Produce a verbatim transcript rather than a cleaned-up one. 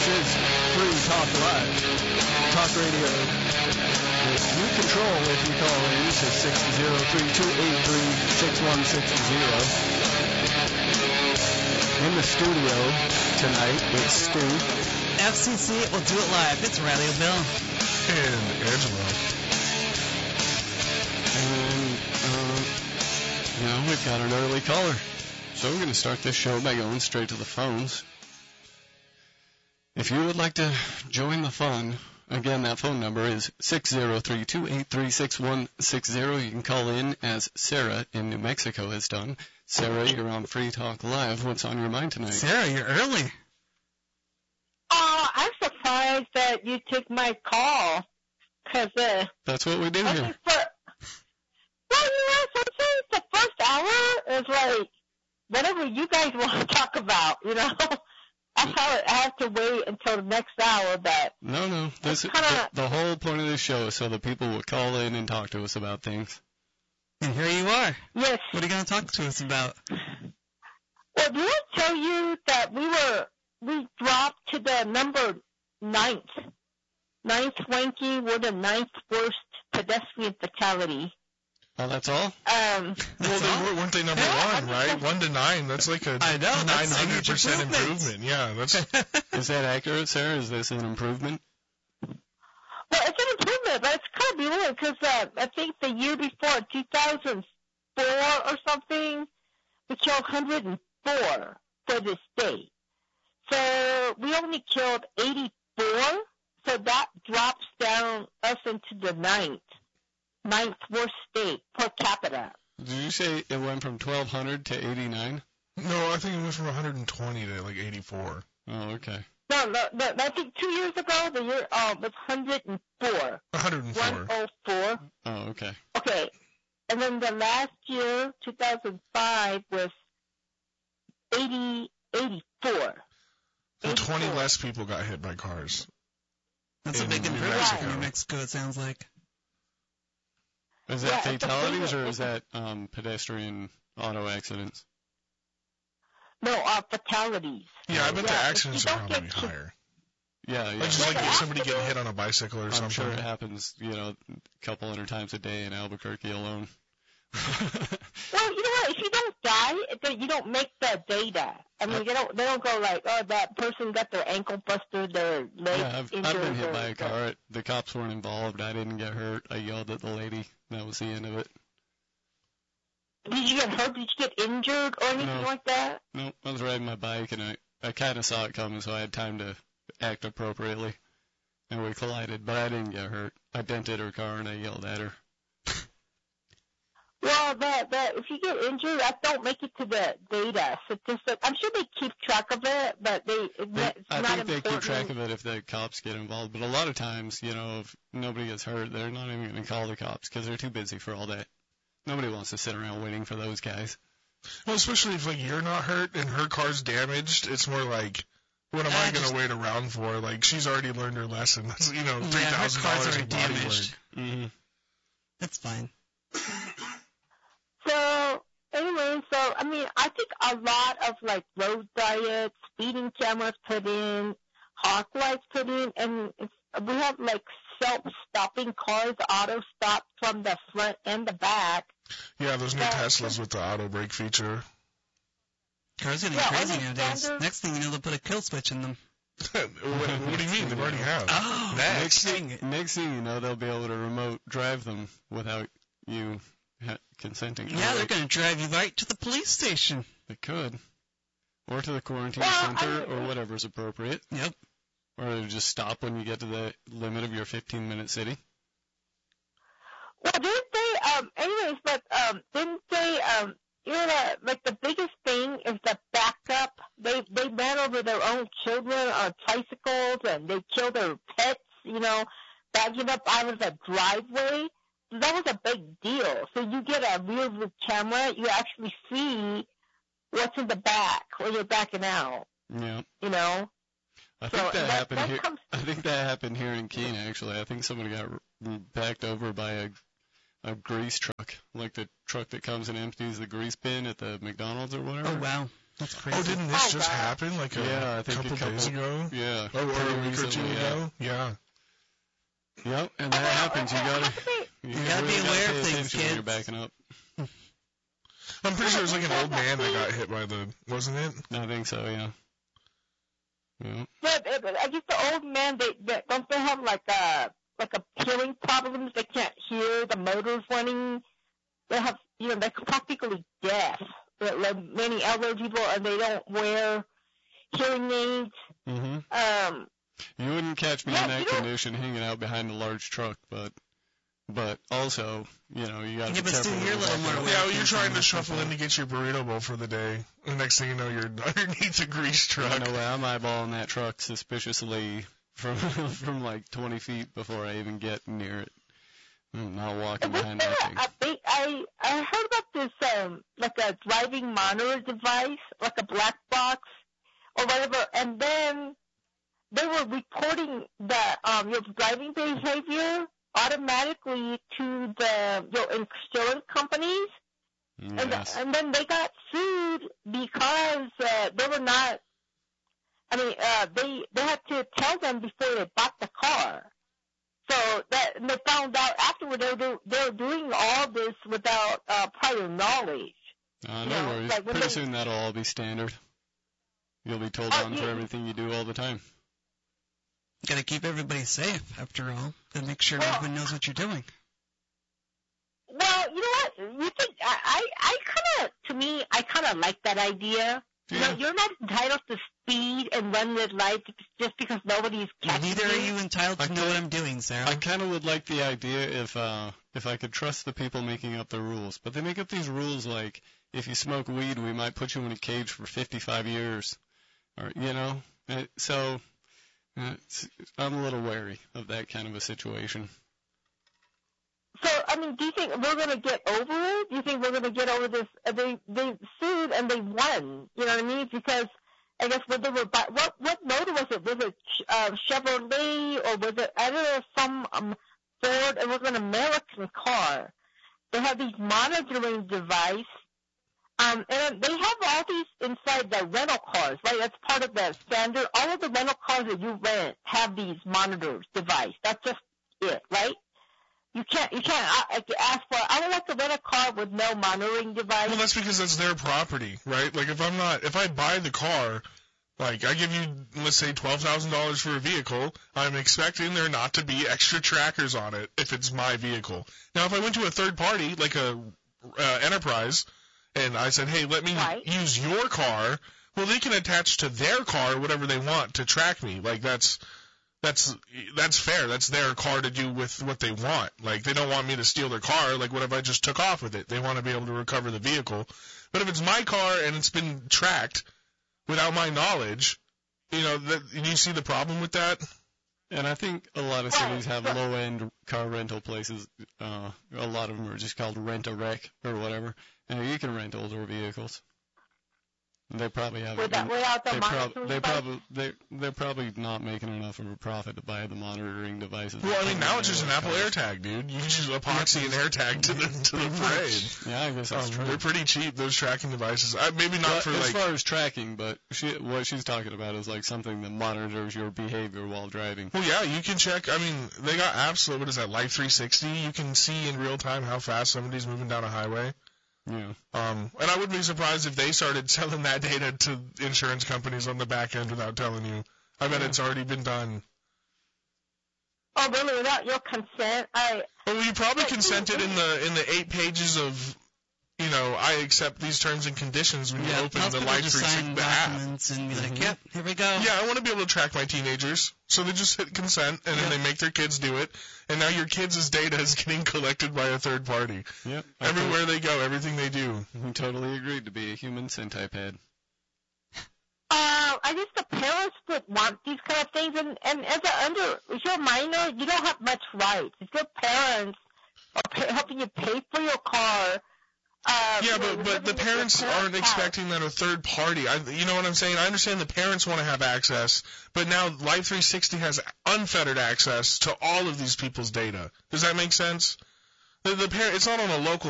This is Free Talk Live. Talk radio. You control if you call in to six zero three, two eight three, six one six zero. In the studio tonight, it's Stu. F C C will do it live. It's Radio Bill. And Angelo. And, uh, you know, we've got an early caller. So we're going to start this show by going straight to the phones. If you would like to join the fun, again, that phone number is six zero three, two eight three, six one six zero. You can call in as Sarah in New Mexico has done. Sarah, you're on Free Talk Live. What's on your mind tonight? Sarah, you're early. Oh, I'm surprised that you took my call. Cause, uh, That's what we do I here. mean, for, well, you know, sometimes the first hour is like whatever you guys want to talk about, you know? That's how I have to wait until the next hour, but... No, no. This, kinda, the, the whole point of this show is so that people will call in and talk to us about things. And here you are. yes. What are you going to talk to us about? Well, did I tell you that we were, we dropped to the number ninth? Ninth ranking, we're the ninth worst pedestrian fatality. Oh, that's all? Um, Well, they were, weren't they number Yeah, one, right? One to nine. That's like a I know, that's nine hundred percent huge improvement. improvement. Yeah, that's Is that accurate, Sarah? Is this an improvement? well, it's an improvement, but it's kind of weird because uh, I think the year before, two thousand four or something, we killed one hundred four for the state. So we only killed eighty-four, so that drops down us into the ninth, ninth worst state per capita. Did you say it went from twelve hundred to eighty-nine? no. I think it went from one hundred twenty to like eighty-four. Oh, okay. No, no, no, I think two years ago, the year uh, was one hundred four. one hundred four. one oh four. Oh, okay. Okay. And then the last year, two thousand five, was eighty, eighty-four. So twenty eighty-four. less people got hit by cars. That's a In big New improvement Mexico. in New Mexico, it sounds like. Is that Yeah, it's a fatalities big- or is that um, pedestrian auto accidents? No, uh, fatalities. Yeah, I bet the Yeah, if accidents you are don't probably get to- higher. Yeah, yeah. Like just like Yeah, the somebody getting accident- hit on a bicycle or I'm something. sure it happens, you know, a couple hundred times a day in Albuquerque alone. Well, you know what? If you don't die, then you don't make the data. I mean, they don't. They don't go like, oh, that person got their ankle busted, their leg Yeah, I've, injured. I've been hit or- by a car. It, the cops weren't involved. I didn't get hurt. I yelled at the lady. That was the end of it. Did you get hurt? Did you get injured or anything No. like that? Nope, I was riding my bike, and I, I kind of saw it coming, so I had time to act appropriately. And we collided, but I didn't get hurt. I dented her car, and I yelled at her. Well, that that if you get injured, that don't make it to the data statistic. I'm sure they keep track of it, but they, it, They, it's I not think they important. keep track of it if the cops get involved, but a lot of times, you know, if nobody gets hurt, they're not even going to call the cops because they're too busy for all that. Nobody wants to sit around waiting for those guys. Well, especially if like you're not hurt and her car's damaged, it's more like, what am I I going just- to wait around for? Like she's already learned her lesson. That's, you know, three Yeah, her thousand car's dollars already in body damaged. work. Mm-hmm. That's fine. So anyway, so I mean, I think a lot of like road diets, speeding cameras put in, hawk lights put in, and it's, we have like self-stopping cars, auto stop from the front and the back. Yeah, those new Yeah. Teslas with the auto brake feature. Cars getting Yeah, crazy are they nowadays. standard? Next thing you know, they'll put a kill switch in them. what, what do you mean? They already have. Oh, Next dang thing, it. next thing you know, they'll be able to remote drive them without you ha- consenting. Yeah, Or they're going to drive you right to the police station. They could. Or to the quarantine Well, center, I- or whatever's appropriate. Yep. Or they'll just stop when you get to the limit of your fifteen-minute city. Well, didn't they? Um, anyways, but um, didn't they? Um, you know, that, like the biggest thing is the backup. They they ran over their own children on tricycles, and they killed their pets. You know, backing up out of the driveway. That was a big deal. So you get a rear view camera, you actually see what's in the back when you're backing out. Yeah. You know. I So think that, that- happened that here. comes- I think that happened here in Keene. Actually, I think somebody got r- backed over by a a grease truck, like the truck that comes and empties the grease bin at the McDonald's or whatever. Oh, wow. That's crazy. Oh, didn't this Oh, just God. happen like a Yeah, I think a couple, couple- days ago? Yeah. Oh, or a pretty week or two recently, yeah. ago? Yeah. Yep, and that happens. You gotta, you, You gotta be really aware gotta of pay things, attention when you're kids. backing up. I'm pretty sure it was like an old man that got hit by the, wasn't it? I think so, yeah. Yeah. But, uh, but I guess the old man, they, they don't they have like a like a hearing problems? They can't hear the motors running. They have, you know, they're practically deaf. Like like many elderly people, and they don't wear hearing aids. hmm Um, You wouldn't catch me Yeah, in that you know- condition hanging out behind a large truck, but but also, you know, you gotta Yeah, be but still, careful. you're a with little that. more aware. Yeah, of well, you're things trying than to most shuffle people. in to get your burrito bowl for the day. And next thing you know, you're underneath a grease I truck. know I'm eyeballing that truck suspiciously from from like twenty feet before I even get near it. I'm not walking was behind there that thing. a big, I I heard about this um like a driving monitor device, like a black box or whatever, and then they were reporting that um your driving behavior automatically to the your insurance companies, and Yes. and then they got sued because uh, they were not. I mean, uh, they they had to tell them before they bought the car. So that and they found out afterward they were do, they were doing all this without uh, prior knowledge. Uh, you no know, worries. like when Pretty they- soon that'll all be standard. You'll be told Oh, on for yeah. everything you do all the time. You gotta keep everybody safe, after all. Gotta make sure Well- everyone knows what you're doing. Well, you know what? You think I I, I kind of to me I kind of like that idea. You know, Yeah. you're not entitled to speed and run red lights just because nobody's catching Neither are you entitled to I know can't- what I'm doing, Sarah. I kind of would like the idea if uh, if I could trust the people making up the rules. But they make up these rules like if you smoke weed, we might put you in a cage for fifty-five years, or you know. Uh, so uh, it's, I'm a little wary of that kind of a situation. So, I mean, do you think we're going to get over it? Do you think we're going to get over this? Uh, They they sued and they won. You know what I mean? Because I guess when they were buy, what what motor was it? Was it uh, Chevrolet or was it I don't know some um, Ford? It was an American car. They have these monitoring device. Um, and they have all these inside the rental cars, right? That's part of the standard. All of the rental cars that you rent have these monitors device. That's just it, right? You can't, you can't uh, ask for, I would like to rent a car with no monitoring device. Well, that's because that's their property, right? Like if I'm not, if I buy the car, like I give you, let's say twelve thousand dollars for a vehicle, I'm expecting there not to be extra trackers on it if it's my vehicle. Now, if I went to a third party, like a uh, enterprise, and I said, hey, let me Right. use your car, well, they can attach to their car whatever they want to track me. Like that's, that's, that's fair. That's their car to do with what they want. Like they don't want me to steal their car. Like what if I just took off with it? They want to be able to recover the vehicle. But if it's my car and it's been tracked without my knowledge, you know, that, you see the problem with that? And I think a lot of Right, cities have but- low-end car rental places. Uh, a lot of them are just called rent-a-wreck or whatever. And you can rent older vehicles. They probably have without, without the they, prob- monitoring they device. probably they they're probably not making enough of a profit to buy the monitoring devices. Well, I mean, now it's They just an know Apple what it AirTag, dude. You can use epoxy and AirTag to the to the parade. costs. Yeah, I guess that's Um, true. they're pretty cheap, those tracking devices. Uh, maybe not But for as like. far as tracking, but she, what she's talking about is like something that monitors your behavior while driving. Well, yeah, you can check. I mean, they got apps. What is that? Life three sixty. You can see in real time how fast somebody's moving down a highway. Yeah. Um, and I wouldn't be surprised if they started selling that data to insurance companies on the back end without telling you. I bet Yeah. it's already been done. Oh, really? Without your consent? I, Well, you probably But you- consented in the in the eight pages of, you know, I accept these terms and conditions when you Yeah, open most the people Life just three sixty sign the app. documents and be like, Mhm. yep, here we go. Yeah, I want to be able to track my teenagers. So they just hit consent, and then Yeah. they make their kids do it. And now your kids' data is getting collected by a third party. Yep. I Everywhere they go, everything they do. to- totally agreed to be a human centipede. uh, I guess the parents would want these kind of things, and, and as an under, if you're a minor, you don't have much rights. If your parents are pay, helping you pay for your car, uh, Yeah, you know, but you're but living the in your parents aren't house. expecting that a third party. I, you know what I'm saying? I understand the parents want to have access, but now Life three sixty has unfettered access to all of these people's data. Does that make sense? The, the parent, it's not on a local